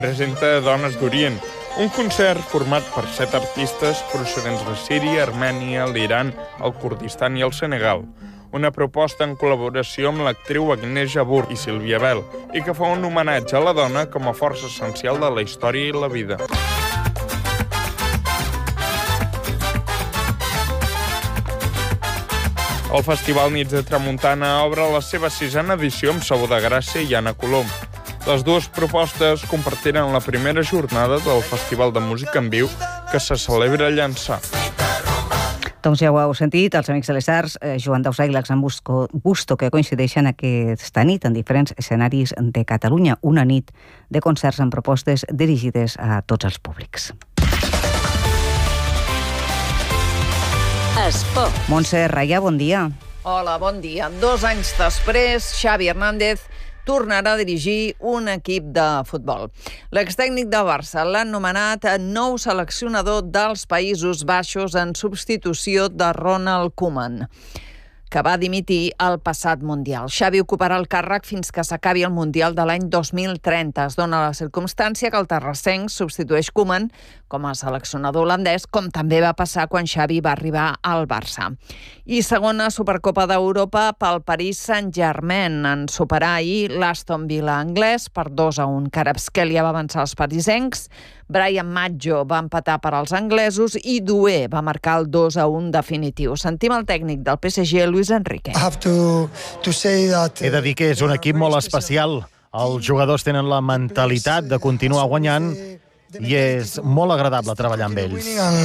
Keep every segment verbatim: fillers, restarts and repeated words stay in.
Presenta Dones d'Orient, un concert format per set artistes procedents de Síria, Armènia, l'Iran, el Kurdistan i el Senegal. Una proposta en col·laboració amb l'actriu Agnès Jabour i Sílvia Bell i que fa un homenatge a la dona com a força essencial de la història i la vida. El Festival Nits de Tramuntana obre la seva sisena edició amb Sabor de Gràcia i Anna Colom. Les dues propostes compartiran la primera jornada del Festival de Música en Viu que se celebra a Llançà. Doncs ja ho heu sentit, els amics de les arts, eh, Joan Dausà i l'Axan Busto, que coincideixen aquesta nit en diferents escenaris de Catalunya. Una nit de concerts amb propostes dirigides a tots els públics. Esport. Montse Raia, bon dia. Hola, bon dia. Dos anys després, Xavi Hernández tornarà a dirigir un equip de futbol. L'extècnic de Barça l'ha nomenat nou seleccionador dels Països Baixos en substitució de Ronald Koeman, que va dimitir al passat Mundial. Xavi ocuparà el càrrec fins que s'acabi el Mundial de l'any dos mil trenta. Es dona la circumstància que el terrassenc substitueix Koeman com a seleccionador holandès, com també va passar quan Xavi va arribar al Barça. I segona Supercopa d'Europa pel Paris Saint-Germain. En superar ahir l'Aston Villa anglès per dos a un. Kvaratskhelia va avançar als parisencs, Brian Maggio va empatar per als anglesos i Doué va marcar el dos a un definitiu. Sentim el tècnic del P S G, Luis Enrique. He de dir que és un equip molt especial. Els jugadors tenen la mentalitat de continuar guanyant i és molt agradable treballar amb ells.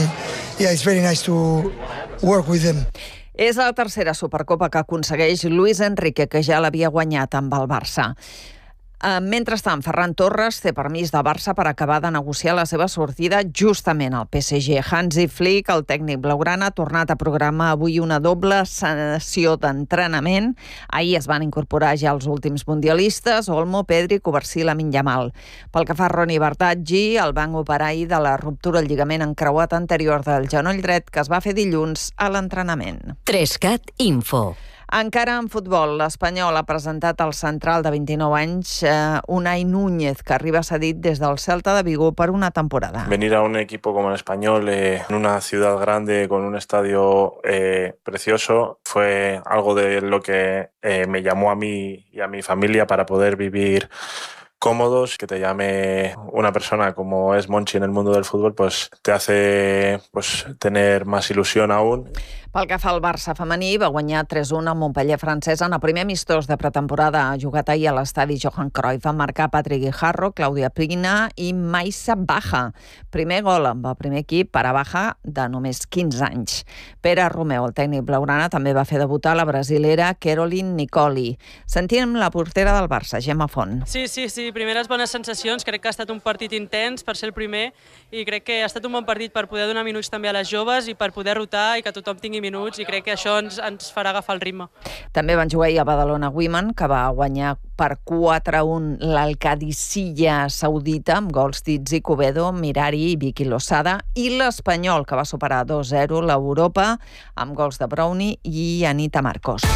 És la tercera Supercopa que aconsegueix Luis Enrique, que ja l'havia guanyat amb el Barça. Mentrestant, Ferran Torres té permís de Barça per acabar de negociar la seva sortida justament al P S G. Hansi Flick, el tècnic blaugrana, ha tornat a programar avui una doble sessió d'entrenament. Ahir es van incorporar ja els últims mundialistes, Olmo, Pedri, Covarsí i Lamine Yamal. Pel que fa a Ronny Bartaggi, el van operar ahir de la ruptura al lligament encreuat anterior del genoll dret que es va fer dilluns a l'entrenament. Trescat Info. Encara en futbol, l'Espanyol ha presentat al central de vint-i-nou anys, eh, Unai Núñez, que arriba cedit des del Celta de Vigo per una temporada. Venir a un equipo como el Español, eh, en una ciudad grande, con un estadio eh, precioso, fue algo de lo que eh, me llamó a mí y a mi familia para poder vivir cómodos. Que te llame una persona como es Monchi en el mundo del fútbol, pues te hace pues tener más ilusión aún. Pel que fa al Barça femení, va guanyar tres a un amb Montpellier francès en el primer amistós de pretemporada jugat ahir a l'estadi Johan Cruyff. Van marcar Patrick Guijarro, Claudia Pina i Maissa Baja. Primer gol amb el primer equip per a Baja de només quinze anys. Pere Romeu, el tècnic blaugrana, també va fer debutar la brasilera Caroline Nicoli. Sentim la portera del Barça, Gemma Font. Sí, sí, sí, primeres bones sensacions. Crec que ha estat un partit intens per ser el primer i crec que ha estat un bon partit per poder donar minuts també a les joves i per poder rotar i que tothom tingui minuts, i crec que això ens, ens farà agafar el ritme. També van jugar a Badalona Women, que va guanyar per quatre a un l'Alcadicilla saudita amb gols d'Itzi Cubedo, Mirari i Vicky Losada, i l'Espanyol, que va superar dos a zero l'Europa amb gols de Brownie i Anita Marcos.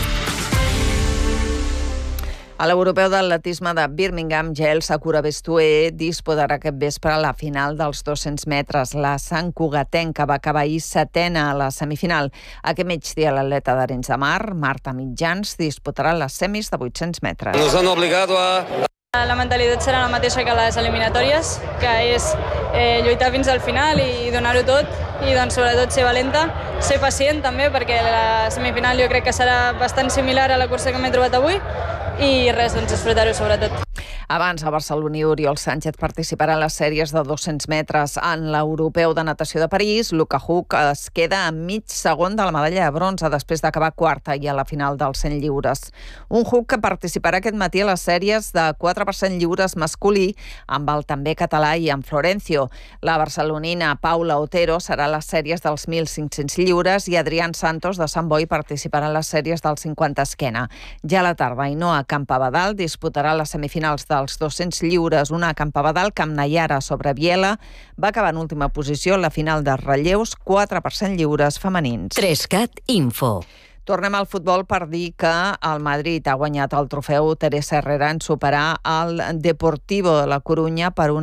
A l'europeu d'atletisme de Birmingham, Jael Sakura Bestué disputarà aquest vespre a la final dels dos-cents metres. La santcugatenca va acabar ahir setena a la semifinal. Aquest migdia l'atleta d'Arenys de Mar, Marta Mitjans, disputarà les semis de vuit-cents metres. Nos han obligado a... La mentalitat serà la mateixa que les eliminatòries, que és eh, lluitar fins al final i donar-ho tot, i doncs sobretot ser valenta, ser pacient també, perquè la semifinal jo crec que serà bastant similar a la cursa que m'he trobat avui, i res, doncs disfrutar-ho sobretot. Abans, el barceloní Oriol Sánchez participarà en les sèries de dos-cents metres. En l'europeu de natació de París, Luka Huck es queda a mig segon de la medalla de bronze després d'acabar quarta i a la final dels cent lliures. Un Huck que participarà aquest matí a les sèries de quatre per cent lliures masculí amb el també català i amb Florencio. La barcelonina Paula Otero serà a les sèries dels mil cinc-cents lliures i Adrián Santos de Sant Boi participarà en les sèries dels cinquanta esquena. Ja a la tarda, Ainhoa Campabadal disputarà les semifinals dels dos-cents lliures. Una Campabadal que amb Nayara sobre Biela va acabar en última posició en la final de relleus quatre per cent lliures femenins. Trescat Info. Tornem al futbol per dir que el Madrid ha guanyat el trofeu Teresa Herrera en superar el Deportivo de la Corunya per un